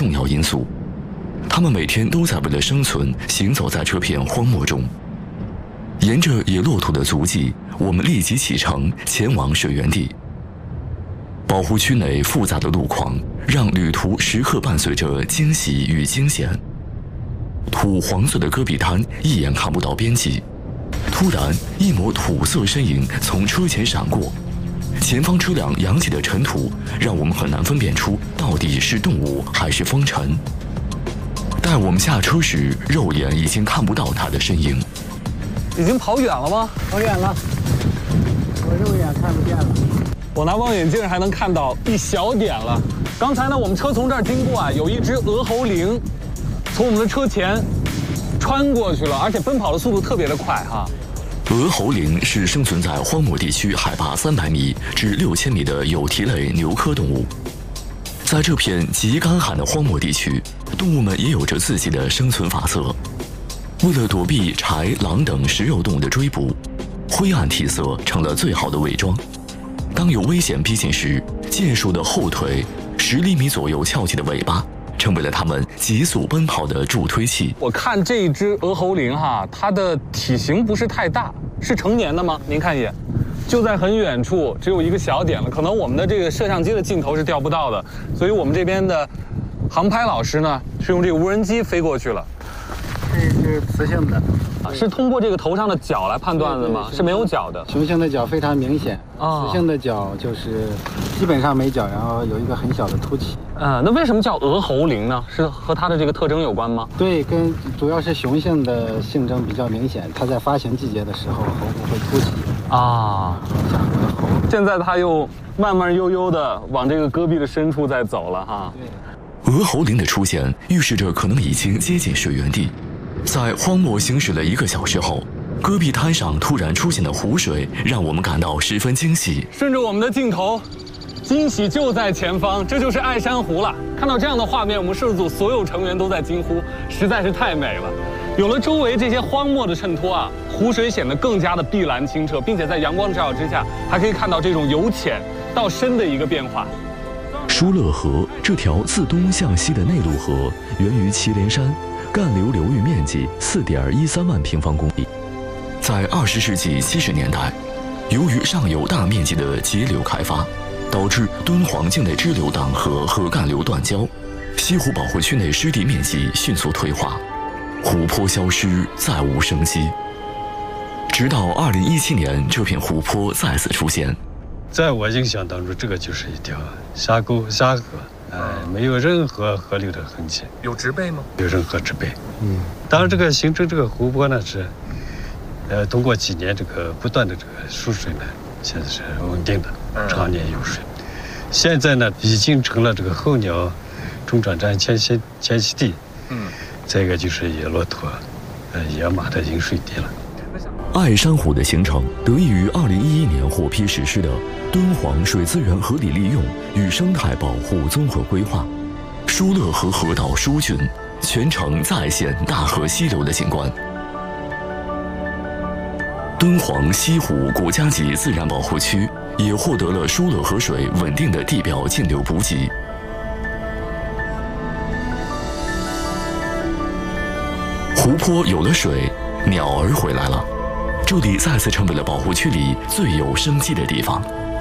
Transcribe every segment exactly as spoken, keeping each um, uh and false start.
重要因素。它们每天都在为了生存行走在这片荒漠中。沿着野骆驼的足迹，我们立即启程前往水源地。保护区内复杂的路况让旅途时刻伴随着惊喜与惊险。土黄色的戈壁滩一眼看不到边际，突然一抹土色身影从车前闪过，前方车辆扬起的尘土让我们很难分辨出到底是动物还是风尘。待我们下车时，肉眼已经看不到它的身影。 已经跑远了吗？ 跑远了，我肉眼看不见了。 我拿望远镜还能看到一小点了。刚才呢，我们车从这儿经过啊，有一只鹅喉羚从我们的车前穿过去了，而且奔跑的速度特别的快哈。 鹅喉羚是生存在荒漠地区海拔三百米至六千米的有蹄类牛科动物。在这片极干旱的荒漠地区，动物们也有着自己的生存法则。为了躲避豺、狼等食肉动物的追捕，灰暗体色成了最好的伪装。当有危险逼近时，健硕的后腿、十厘米左右翘起的尾巴，成为了它们急速奔跑的助推器。 我看这一只鹅喉羚哈，它的体型不是太大，是成年的吗？您看一眼，就在很远处，只有一个小点了。可能我们的这个摄像机的镜头是调不到的，所以我们这边的航拍老师呢，是用这个无人机飞过去了。 这是雌性的， 是通过这个头上的角来判断的吗？是没有角的。 雄性的角非常明显， 啊， 雌性的角就是基本上没角，然后有一个很小的凸起。 嗯，那为什么叫鹅喉羚呢？是和它的这个特征有关吗？ 对，跟主要是雄性的性征比较明显，它在发情季节的时候喉部会凸起啊， 像鹅喉。 现在它又慢慢悠悠的往这个戈壁的深处在走了哈。 对， 鹅喉羚的出现预示着可能已经接近水源地。在荒漠行驶了一个小时后，戈壁滩上突然出现的湖水让我们感到十分惊喜。 顺着我们的镜头，惊喜就在前方，这就是爱珊瑚了。看到这样的画面，我们摄制组所有成员都在惊呼，实在是太美了。有了周围这些荒漠的衬托啊，湖水显得更加的碧蓝清澈，并且在阳光的照耀之下，还可以看到这种由浅到深的一个变化。 疏勒河这条自东向西的内陆河源于祁连山，干流流域面积四点一三万平方公里。在二十世纪七十年代，由于上游大面积的截流开发，导致敦煌境内支流党和河干流断交，西湖保护区内湿地面积迅速退化，湖泊消失，再无生机。直到二零一七年，这片湖泊再次出现。 在我印象当中，这个就是一条峡沟、峡河，哎、呃，没有任何河流的痕迹。 有植被吗？ 有任何植被。嗯，当然，这个形成这个湖泊呢是，呃，通过几年这个不断的这个输水呢，现在是稳定的，常年有水。嗯、现在呢，已经成了这个候鸟中转站迁徙迁徙地。嗯，再一个就是野骆驼、呃野马的饮水地了。 爱珊瑚的形成得益于二零一一年获批实施的敦煌水资源合理利用与生态保护综合规划。疏勒河河道疏浚，全程再现大河溪流的景观。敦煌西湖国家级自然保护区也获得了疏勒河水稳定的地表径流补给。湖泊有了水，鸟儿回来了。这里再次成为了保护区里最有生机的地方。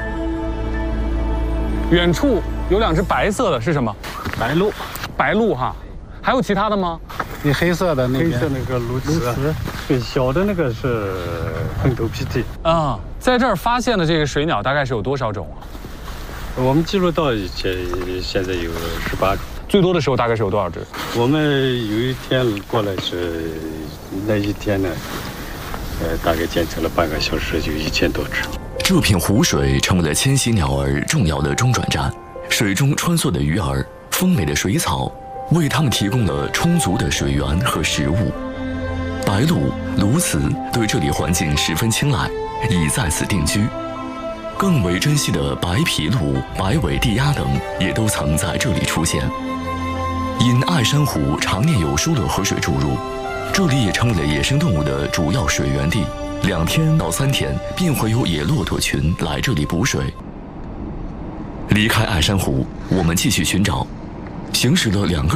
远处有两只白色的是什么？ 白鹭， 白鹭哈，还有其他的吗？ 那黑色的那边， 黑色那个鸬鹚，对，小的那个是横头皮鹈。 啊，在这儿发现的这个水鸟大概是有多少种啊？ 我们记录到现现在有十八种。 最多的时候大概是有多少只？ 我们有一天过来是那一天呢。呃，大概监测了半个小时，就一千多只。 这片湖水成为了迁徙鸟儿重要的中转站，水中穿梭的鱼儿、丰美的水草，为它们提供了充足的水源和食物。白鹭、鸬鹚对这里环境十分青睐，已在此定居。更为珍稀的白皮鹭、白尾地鸭等，也都曾在这里出现。因爱珊瑚常年有疏勒河水注入，这里也成为了野生动物的主要水源地，两天到三天便会有野骆驼群来这里补水。离开爱珊瑚，我们继续寻找，行驶了两个